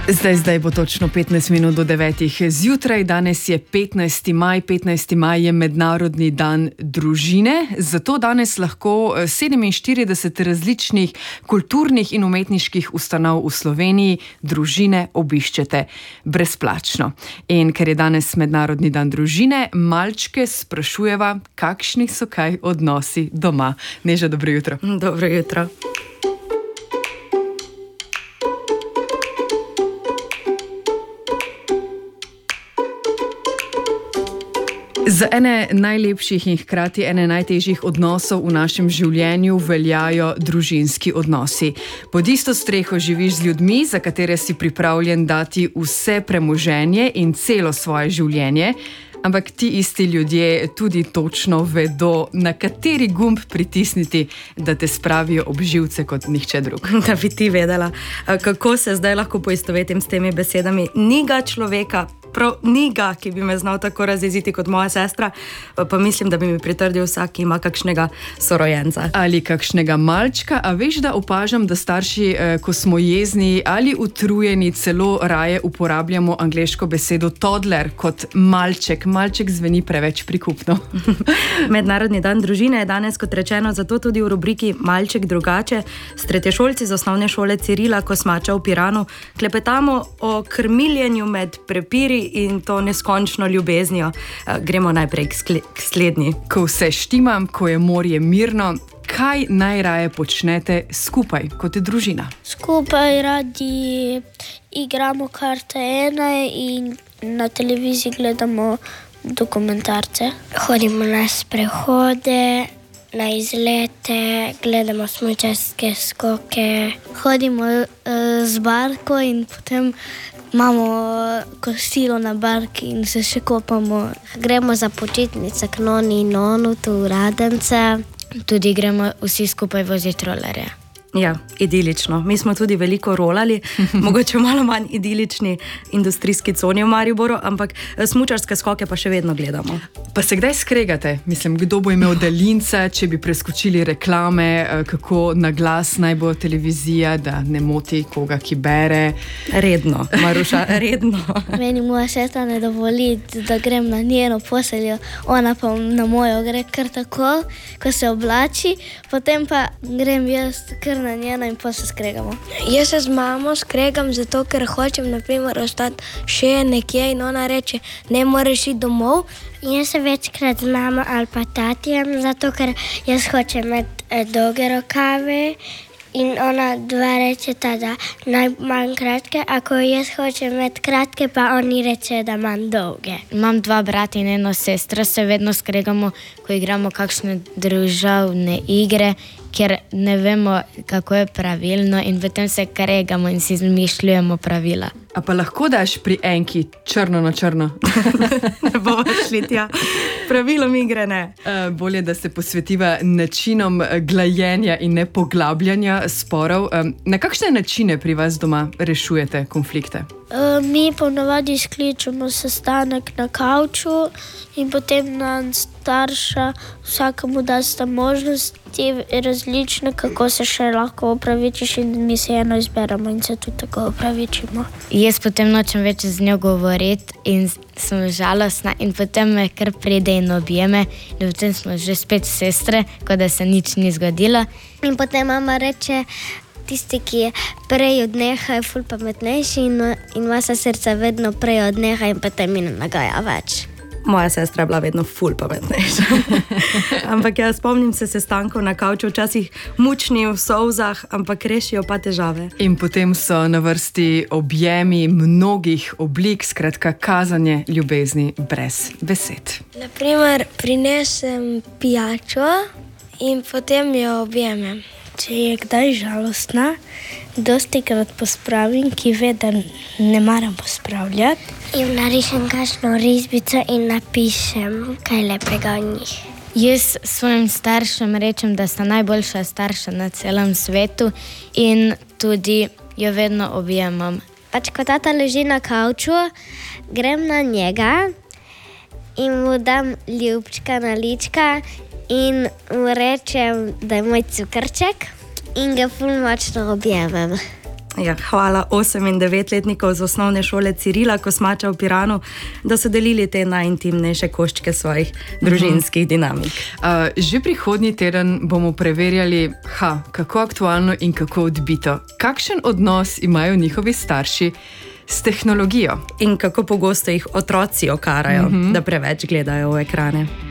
Zdaj bo točno 15 minut do 9 zjutraj. Danes je 15. maj. 15. maj je Mednarodni dan družine. Zato danes lahko 47 različnih kulturnih in umetniških ustanov v Sloveniji družine obiščete brezplačno. In ker je danes Mednarodni dan družine, malčke sprašujeva, kakšni so kaj odnosi doma. Neža, dobro jutro. Dobro jutro. Za ene najlepših in hkrati ene najtežjih odnosov v našem življenju veljajo družinski odnosi. Pod isto streho živiš z ljudmi, za katere si pripravljen dati vse premoženje in celo svoje življenje, ampak ti isti ljudje tudi točno vedo, na kateri gumb pritisniti, da te spravijo ob živce kot nihče drug. Da bi ti vedela, kako se zdaj lahko poistovetim s temi besedami. Ni ga človeka, prav ni ga, ki bi me znal tako razjeziti kot moja sestra, pa mislim, da bi mi pritrdil vsak, ki ima kakšnega sorojenca. Ali kakšnega malčka, a veš, da opažam, da starši, ko smo jezni ali utrujeni, celo raje uporabljamo angleško besedo toddler kot malček. Malček zveni preveč prikupno. Mednarodni dan družine je danes, kot rečeno, zato tudi v rubriki Malček drugače. S tretješolci z osnovne šole Cirila Kosmača v Piranu klepetamo o krmiljenju med prepiri in to neskončno ljubeznijo. Gremo najprej k slednji. Ko vse štima, ko je morje mirno, kaj najraje počnete skupaj kot družina? Skupaj radi igramo karte ene in na televiziji gledamo dokumentarce. Hodimo na sprehode, na izlete, gledamo smučarske skoke. Hodimo z barko in potem imamo kosilo na barki in se še kopamo. Gremo za počitnice k noni in nonu, tu v Radence. Tudi gremo vsi skupaj voziti rolerje. Ja, idilično. Mi smo tudi veliko rolali, mogoče malo manj idilični industrijski coni v Mariboru, ampak smučarske skoke pa še vedno gledamo. Pa se kdaj skregate? Mislim, kdo bo imel daljinca, če bi preskočili reklame, kako na glas naj bo televizija, da ne moti koga, ki bere? Redno, Maruša, redno. Meni moja sestra ne dovoli, da grem na njeno posteljo, ona pa na mojo gre kar tako, ko se oblači, potem pa grem jaz kar na njeno in pa se skregamo. Jaz se z mamo skregam zato, ker hočem na primer ostati še nekje in ona reče, ne moreš iti domov. Jaz se večkrat z mamo ali pa tatijem, zato ker jaz hočem imeti dolge rokave in ona dva rečeta, da najmanj kratke, ako jaz hočem imeti kratke, pa oni rečejo, da manj dolge. Imam dva brata in eno sestro, se vedno skregamo, ko igramo kakšne družabne igre, ker ne vemo, kako je pravilno in potem se kregamo in si izmišljujemo pravila. A pa lahko daš pri enki črno na črno? Ne bomo šli tja. Pravilom igre ne. Bolje, da se posvetiva načinom glajenja in ne poglabljanja sporov. Na kakšne načine pri vas doma rešujete konflikte? Mi ponavadi skličemo sestanek na kavču in potem nam starša vsakemu dasta možnosti različne, kako se še lahko opravičiš in mi se eno izberemo in se tudi tako opravičimo. Jaz potem nočem več z njo govoriti in sem žalostna in potem me kar pride in objeme in potem smo že spet sestre, kot da se nič ni zgodilo. In potem mama reče, tisti, ki je prej odneha, je ful pametnejši in vaša srca vedno prej odneha in potem mi ne nagaja več. Moja sestra je bila vedno ful pametnejša. Ampak ja, spomnim se sestankov na kavču, včasih mučni v solzah, ampak rešijo pa težave. In potem so na vrsti objemi mnogih oblik, skratka kazanje ljubezni brez besed. Naprimer, prinesem pijačo in potem jo objemem. Če je kdaj žalostna, dostikrat pospravim, ki ve, da ne maram pospravljati. In narišem kakšno risbico in napišem kaj lepega o njih. Jaz svojim staršem rečem, da sta najboljša starša na celem svetu in tudi jo vedno objemam. Pač ko tata leži na kavču, grem na njega in mu dam ljubčka na lička in mu rečem, da je moj cukrček in ga ful močno objemem. Ja, hvala 8 in 9-letnikov z osnovne šole Cirila Kosmača v Piranu, da so delili te najintimnejše koščke svojih družinskih dinamik. Že prihodnji teden bomo preverjali, kako aktualno in kako odbito. Kakšen odnos imajo njihovi starši s tehnologijo? In kako pogosto jih otroci okarajo, da preveč gledajo v ekrane.